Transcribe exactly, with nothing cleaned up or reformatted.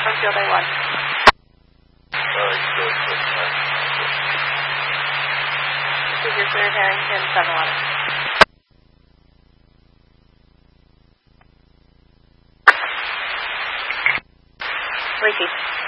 Field A one. Alright, good, good, good. This is your cleared Harrington seven eleven. Repeat.